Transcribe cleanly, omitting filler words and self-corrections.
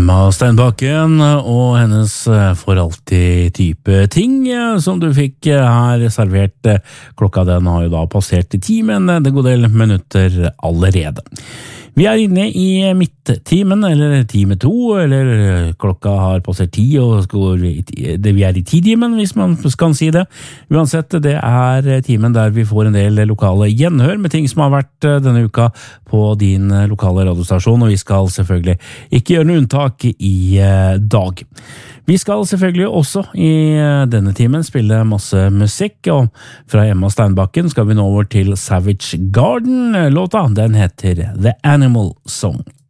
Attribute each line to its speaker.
Speaker 1: Emma Steinbakken og hennes For alltid type ting som du fikk her servert. Klokka den har jo da passert 10, men det går del minutter allerede. Vi inne i midttimen, eller time 2, eller klokka har passert 10, og vi i 10-timen, hvis man kan si det. Uansett, det timen der vi får en del lokale gjenhør med ting som har vært denne uka på din lokale radiostasjon, og vi skal selvfølgelig ikke gjøre noe unntak i dag. Vi skal selvfølgelig også i denne timen spille masse musikk, og fra Emma Steinbakken skal vi nå over til Savage Garden. Låta, den heter The Animal Song.